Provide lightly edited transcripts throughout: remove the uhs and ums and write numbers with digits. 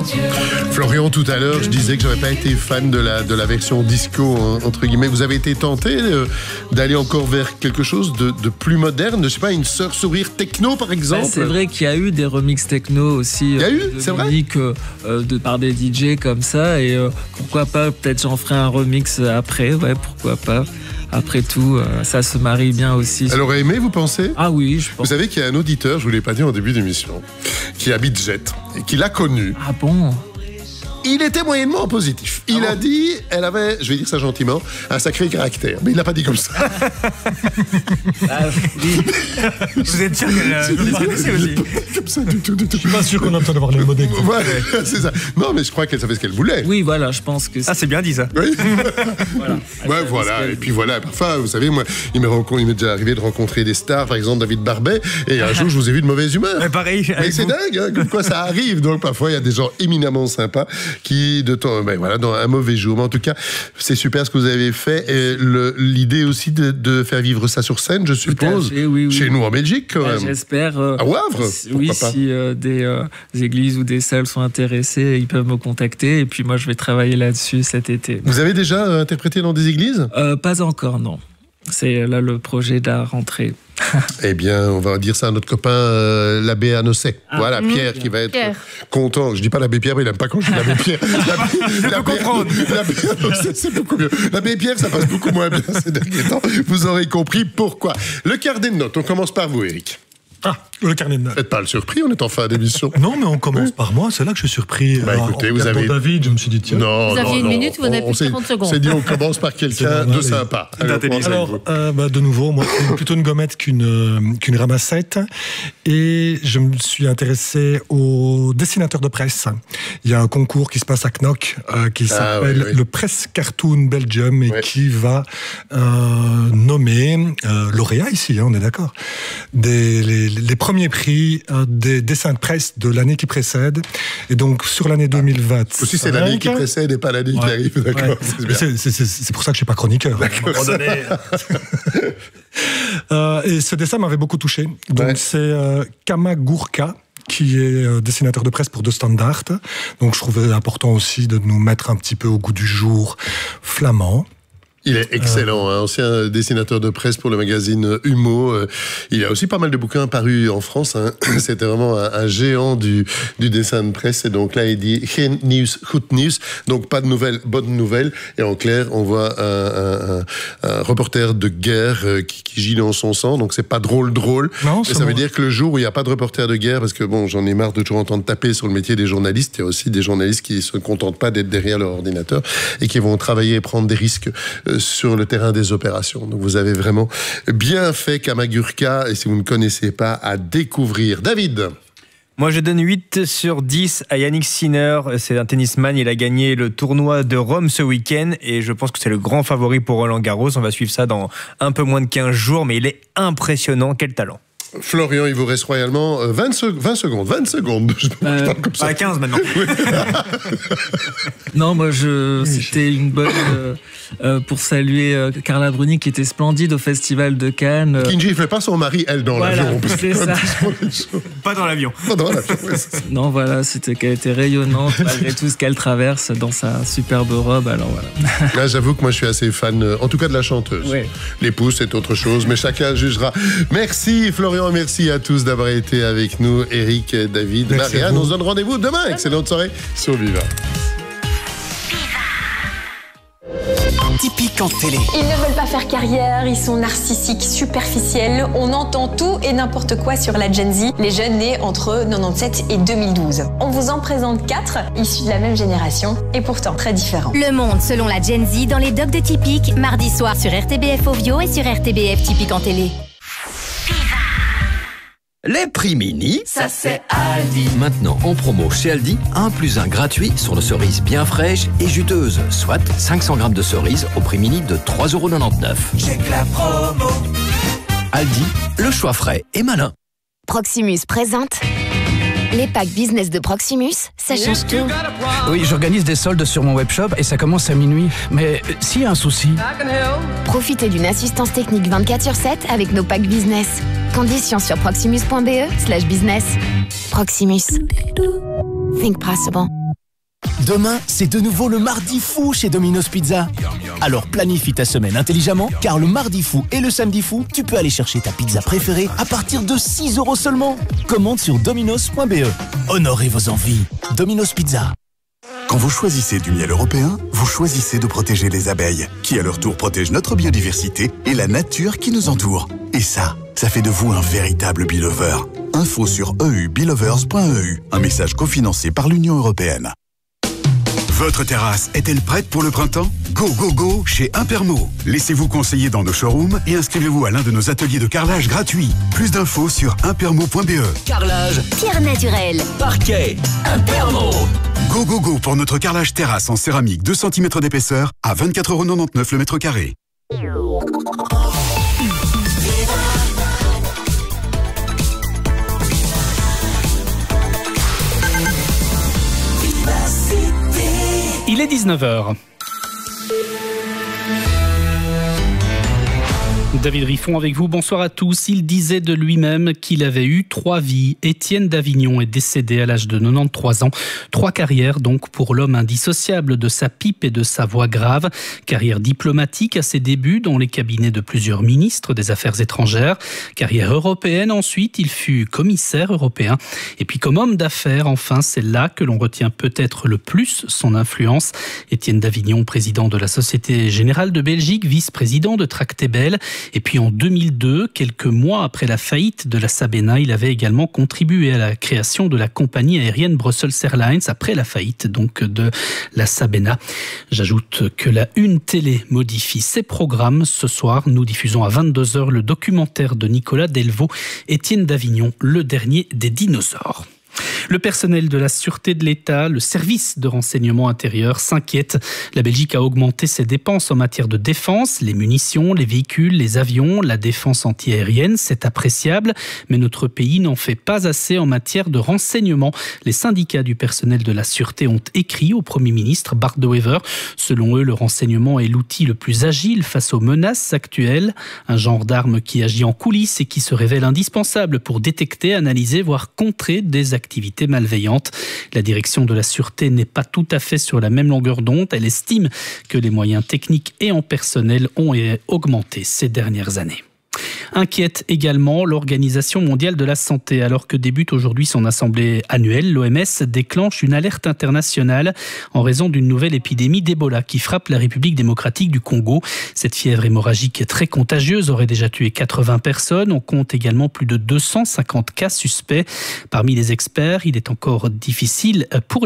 Florian, tout à l'heure, je disais que j'aurais pas été fan de la version disco, entre guillemets. Vous avez été tenté d'aller encore vers quelque chose de plus moderne, je sais pas, une sœur sourire techno par exemple. C'est vrai qu'il y a eu des remixes techno aussi. Il y a eu, c'est vrai. Par des DJ comme ça, et pourquoi pas, peut-être j'en ferai un remix après, ouais, pourquoi pas. Après tout, ça se marie bien aussi. Elle aurait aimé, vous pensez ? Ah oui, je pense. Vous savez qu'il y a un auditeur, je vous l'ai pas dit en début d'émission, qui habite Jette et qui l'a connu. Ah bon ? Il était moyennement positif. Il a dit, elle avait, je vais dire ça gentiment, un sacré caractère. Mais il l'a pas dit comme ça. Oui. Vous êtes sûr qu'elle veut parler aussi ? Comme ça du tout. Je suis pas sûr qu'on a besoin d'avoir les mots d'exemple. Ouais, c'est ça. Non, mais je crois qu'elle savait ce qu'elle voulait. Oui, voilà, je pense que c'est bien dit ça. Oui. Voilà. Ouais, voilà. Et puis voilà, parfois, vous savez, moi, il m'est déjà arrivé de rencontrer des stars, par exemple David Barbet, et un jour, je vous ai vu de mauvaise humeur. Mais pareil. Mais c'est dingue, hein, comme quoi ça arrive. Donc parfois, il y a des gens éminemment sympas qui, dans un mauvais jour. Mais en tout cas, c'est super ce que vous avez fait. Et l'idée aussi de faire vivre ça sur scène, je suppose, oui. chez nous en Belgique, quand même. J'espère. À Wavre, oui, si des églises ou des salles sont intéressées, ils peuvent me contacter. Et puis moi, je vais travailler là-dessus cet été. Vous avez déjà interprété dans des églises ? Pas encore, non. C'est là le projet de la rentrée. Eh bien, on va dire ça à notre copain l'abbé Anosset. Voilà, Pierre qui va être content. Je dis pas l'abbé Pierre, mais il n'aime pas quand je dis l'abbé Pierre. L'abbé Anosset, c'est beaucoup mieux. L'abbé Pierre, ça passe beaucoup moins bien ces derniers temps. Vous aurez compris pourquoi. Le carnet de notes, on commence par vous, Eric. Ah, le carnet de notes. Faites pas le surpris, on est en fin d'émission. Non, mais on commence par moi, c'est là que je suis surpris. Écoutez, vous avez... David, je me suis dit, tiens. Non, vous aviez une minute, vous n'avez plus de 40 secondes. On s'est dit, on commence par quelqu'un de sympa. Alors, de nouveau, moi, c'est plutôt une gommette qu'une ramassette. Et je me suis intéressé aux dessinateurs de presse. Il y a un concours qui se passe à Knock, qui s'appelle le Press Cartoon Belgium, et qui va nommer lauréats ici, on est d'accord, les premiers prix des dessins de presse de l'année qui précède. Et donc, sur l'année 2020. Aussi, c'est l'année qui précède et pas l'année qui arrive, d'accord. Ouais. C'est pour ça que je suis pas chroniqueur. Et ce dessin m'avait beaucoup touché. Donc, c'est Kamagurka, qui est dessinateur de presse pour De Standaard. Donc, je trouvais important aussi de nous mettre un petit peu au goût du jour flamand. Il est excellent, ancien dessinateur de presse pour le magazine Humo. Il a aussi pas mal de bouquins parus en France. C'était vraiment un géant du dessin de presse. Et donc là, il dit « Geen nieuws, goed nieuws ». Donc pas de nouvelles, bonnes nouvelles. Et en clair, on voit un reporter de guerre qui gît dans son sang. Donc c'est pas drôle. Non, et ça veut dire que le jour où il n'y a pas de reporter de guerre, parce que bon, j'en ai marre de toujours entendre taper sur le métier des journalistes. Il y a aussi des journalistes qui se contentent pas d'être derrière leur ordinateur et qui vont travailler et prendre des risques sur le terrain des opérations. Donc vous avez vraiment bien fait Kamagurka, et si vous ne connaissez pas, à découvrir. David ? Moi, je donne 8 sur 10 à Yannick Sinner. C'est un tennisman. Il a gagné le tournoi de Rome ce week-end et je pense que c'est le grand favori pour Roland Garros. On va suivre ça dans un peu moins de 15 jours, mais il est impressionnant. Quel talent. Florian, il vous reste royalement 20 secondes. Je parle comme ça. À 15 maintenant. Non, moi, c'était une bonne... pour saluer Carla Bruni, qui était splendide au Festival de Cannes. Qui ne gifle pas son mari, elle, dans l'avion. C'est ça. Pas dans l'avion. Non, voilà, c'était qu'elle était rayonnante, malgré tout ce qu'elle traverse dans sa superbe robe. Alors voilà. Là, j'avoue que moi, je suis assez fan, en tout cas de la chanteuse. Oui. L'épouse, c'est autre chose, mais chacun jugera. Merci, Florian. Merci à tous d'avoir été avec nous. Eric, David, Marianne, on se donne rendez-vous demain. Excellente soirée sur Viva. Typique en télé. Ils ne veulent pas faire carrière, ils sont narcissiques, superficiels. On entend tout et n'importe quoi sur la Gen Z, les jeunes nés entre 97 et 2012. On vous en présente 4, issus de la même génération et pourtant très différents. Le monde selon la Gen Z dans les docs de Typique, mardi soir sur RTBF Ovio et sur RTBF Typique en télé. Les prix mini, ça c'est Aldi. Maintenant en promo chez Aldi, 1+1 gratuit sur nos cerises bien fraîches et juteuses, soit 500 grammes de cerises au prix mini de 3,99 €. Check la promo. Aldi, le choix frais et malin. Proximus présente les packs business de Proximus, ça change tout. Oui, j'organise des soldes sur mon webshop et ça commence à minuit. Mais s'il y a un souci... Profitez d'une assistance technique 24/7 avec nos packs business. Conditions sur proximus.be/business. Proximus. Think possible. Demain, c'est de nouveau le mardi fou chez Domino's Pizza. Alors planifie ta semaine intelligemment, car le mardi fou et le samedi fou, tu peux aller chercher ta pizza préférée à partir de 6 € seulement. Commande sur dominos.be. Honorez vos envies. Domino's Pizza. Quand vous choisissez du miel européen, vous choisissez de protéger les abeilles, qui à leur tour protègent notre biodiversité et la nature qui nous entoure. Et ça fait de vous un véritable bee-lover. Info sur eubeelovers.eu. Un message cofinancé par l'Union européenne. Votre terrasse est-elle prête pour le printemps ? Go, go, go chez Impermo. Laissez-vous conseiller dans nos showrooms et inscrivez-vous à l'un de nos ateliers de carrelage gratuits. Plus d'infos sur impermo.be. Carrelage, pierre naturelle, parquet, Impermo. Go, go, go pour notre carrelage terrasse en céramique 2 cm d'épaisseur à 24,99 € le mètre carré. Il est 19h. David Riffon avec vous, bonsoir à tous. Il disait de lui-même qu'il avait eu 3 vies. Étienne d'Avignon est décédé à l'âge de 93 ans. 3 carrières donc pour l'homme indissociable de sa pipe et de sa voix grave. Carrière diplomatique à ses débuts dans les cabinets de plusieurs ministres des Affaires étrangères. Carrière européenne ensuite, il fut commissaire européen. Et puis comme homme d'affaires, enfin, c'est là que l'on retient peut-être le plus son influence. Étienne d'Avignon, président de la Société Générale de Belgique, vice-président de Tractebel. Et puis en 2002, quelques mois après la faillite de la Sabena, il avait également contribué à la création de la compagnie aérienne Brussels Airlines après la faillite donc de la Sabena. J'ajoute que la Une télé modifie ses programmes. Ce soir, nous diffusons à 22h le documentaire de Nicolas Delvaux, Étienne d'Avignon, le dernier des dinosaures. Le personnel de la Sûreté de l'État, le service de renseignement intérieur s'inquiète. La Belgique a augmenté ses dépenses en matière de défense, les munitions, les véhicules, les avions, la défense antiaérienne, c'est appréciable, mais notre pays n'en fait pas assez en matière de renseignement. Les syndicats du personnel de la Sûreté ont écrit au Premier ministre Bart De Wever. Selon eux, le renseignement est l'outil le plus agile face aux menaces actuelles, un genre d'arme qui agit en coulisses et qui se révèle indispensable pour détecter, analyser, voire contrer des activités malveillantes. La direction de la Sûreté n'est pas tout à fait sur la même longueur d'onde. Elle estime que les moyens techniques et en personnel ont augmenté ces dernières années. Inquiète également l'Organisation mondiale de la santé. Alors que débute aujourd'hui son assemblée annuelle, l'OMS déclenche une alerte internationale en raison d'une nouvelle épidémie d'Ebola qui frappe la République démocratique du Congo. Cette fièvre hémorragique très contagieuse aurait déjà tué 80 personnes. On compte également plus de 250 cas suspects. Parmi les experts, il est encore difficile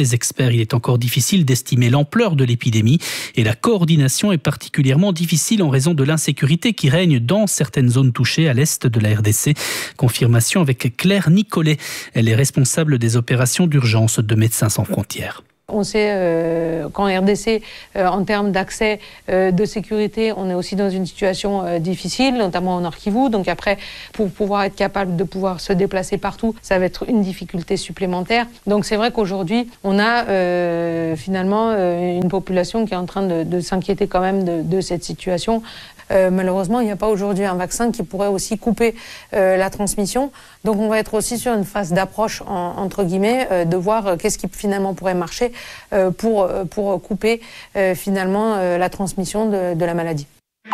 d'estimer l'ampleur de l'épidémie et la coordination est particulièrement difficile en raison de l'insécurité qui règne dans certaines zones touchées à l'est de la RDC. Confirmation avec Claire Nicolet. Elle est responsable des opérations d'urgence de Médecins sans frontières. On sait qu'en RDC, en termes d'accès de sécurité, on est aussi dans une situation difficile, notamment en Nord Kivu. Donc après, pour pouvoir être capable de pouvoir se déplacer partout, ça va être une difficulté supplémentaire. Donc c'est vrai qu'aujourd'hui, on a finalement une population qui est en train de s'inquiéter quand même de cette situation. Malheureusement, il n'y a pas aujourd'hui un vaccin qui pourrait aussi couper la transmission. Donc on va être aussi sur une phase d'approche, entre guillemets, de voir qu'est-ce qui finalement pourrait marcher pour couper finalement la transmission de la maladie.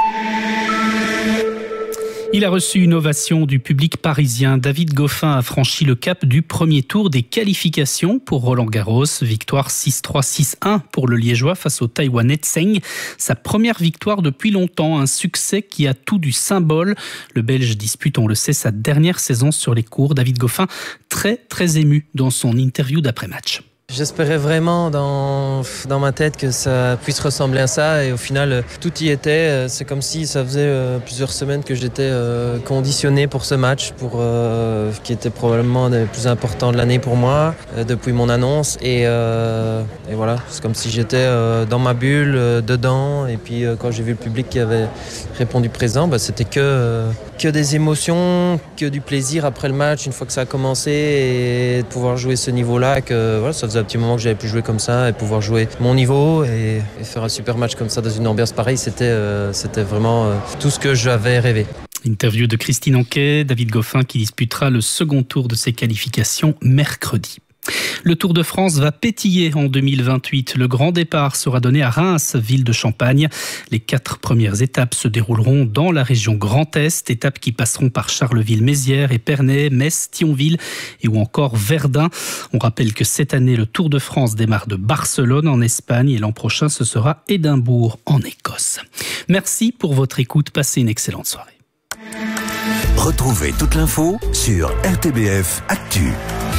Il a reçu une ovation du public parisien. David Goffin a franchi le cap du premier tour des qualifications pour Roland-Garros. Victoire 6-3, 6-1 pour le Liégeois face au Taïwanais Tseng. Sa première victoire depuis longtemps, un succès qui a tout du symbole. Le Belge dispute, on le sait, sa dernière saison sur les courts. David Goffin, très ému dans son interview d'après-match. J'espérais vraiment dans ma tête que ça puisse ressembler à ça et au final tout y était. C'est comme si ça faisait plusieurs semaines que j'étais conditionné pour ce match, qui était probablement le plus important de l'année pour moi depuis mon annonce et voilà, c'est comme si j'étais dans ma bulle, dedans et puis quand j'ai vu le public qui avait répondu présent, c'était que des émotions, que du plaisir après le match une fois que ça a commencé et de pouvoir jouer ce niveau-là, que voilà, ça faisait un petit moment que j'avais plus joué comme ça et pouvoir jouer mon niveau et faire un super match comme ça dans une ambiance pareille, c'était vraiment tout ce que j'avais rêvé. Interview de Christine Anquet, David Goffin qui disputera le second tour de ses qualifications mercredi. Le Tour de France va pétiller en 2028. Le grand départ sera donné à Reims, ville de Champagne. Les 4 premières étapes se dérouleront dans la région Grand Est, étapes qui passeront par Charleville-Mézières, Épernay, Metz, Thionville et ou encore Verdun. On rappelle que cette année, le Tour de France démarre de Barcelone en Espagne et l'an prochain, ce sera Édimbourg en Écosse. Merci pour votre écoute. Passez une excellente soirée. Retrouvez toute l'info sur RTBF Actu.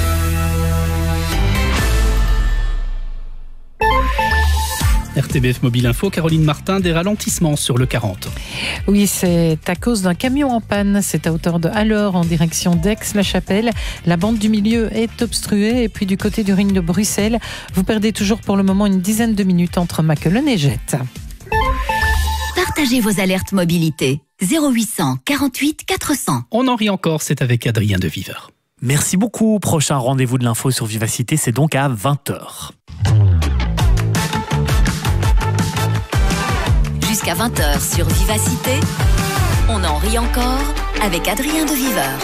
RTBF Mobile Info, Caroline Martin, des ralentissements sur le 40. Oui, c'est à cause d'un camion en panne. C'est à hauteur de Alleur en direction d'Aix-la-Chapelle. La bande du milieu est obstruée. Et puis du côté du ring de Bruxelles, vous perdez toujours pour le moment une dizaine de minutes entre Mackelen et Jette. Partagez vos alertes mobilité. 0800 48 400. On en rit encore, c'est avec Adrien de Viveur. Merci beaucoup. Prochain rendez-vous de l'info sur Vivacité, c'est donc à 20h. Jusqu'à 20h sur Vivacité, on en rit encore avec Adrien de Viveur.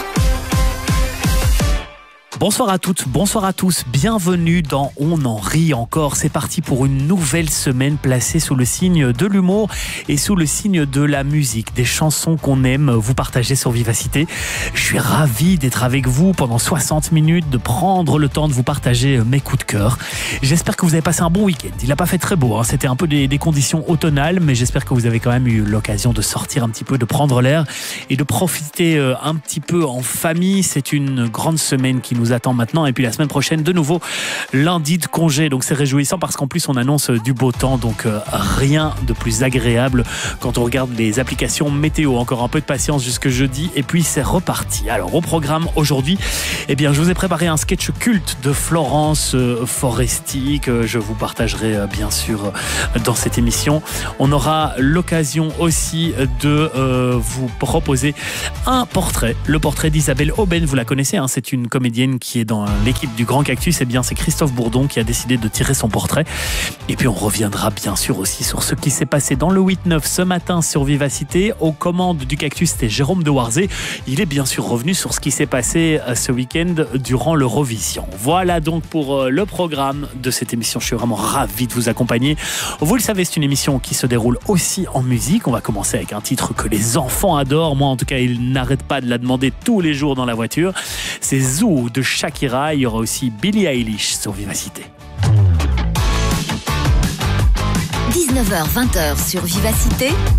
Bonsoir à toutes, bonsoir à tous, bienvenue dans On en rit encore. C'est parti pour une nouvelle semaine placée sous le signe de l'humour et sous le signe de la musique, des chansons qu'on aime vous partager sur Vivacité. Je suis ravi d'être avec vous pendant 60 minutes, de prendre le temps de vous partager mes coups de cœur. J'espère que vous avez passé un bon week-end. Il n'a pas fait très beau, hein. C'était un peu des conditions automnales, mais j'espère que vous avez quand même eu l'occasion de sortir un petit peu, de prendre l'air et de profiter un petit peu en famille. C'est une grande semaine qui nous attend maintenant, et puis la semaine prochaine de nouveau lundi de congé, donc c'est réjouissant parce qu'en plus on annonce du beau temps, donc rien de plus agréable quand on regarde les applications météo. Encore un peu de patience jusque jeudi et puis c'est reparti. Alors au programme aujourd'hui, eh bien je vous ai préparé un sketch culte de Florence Foresti que je vous partagerai bien sûr dans cette émission. On aura l'occasion aussi de vous proposer un portrait, le portrait d'Isabelle Aubin. Vous la connaissez, hein, c'est une comédienne qui est dans l'équipe du Grand Cactus. Eh bien, c'est Christophe Bourdon qui a décidé de tirer son portrait. Et puis, on reviendra bien sûr aussi sur ce qui s'est passé dans le 8-9 ce matin sur Vivacité. Aux commandes du Cactus, c'était Jérôme de Warzé. Il est bien sûr revenu sur ce qui s'est passé ce week-end durant l'Eurovision. Voilà donc pour le programme de cette émission. Je suis vraiment ravi de vous accompagner. Vous le savez, c'est une émission qui se déroule aussi en musique. On va commencer avec un titre que les enfants adorent. Moi, en tout cas, ils n'arrêtent pas de la demander tous les jours dans la voiture. C'est Zoo de Shakira. Il y aura aussi Billie Eilish sur Vivacité. 19h-20h sur Vivacité.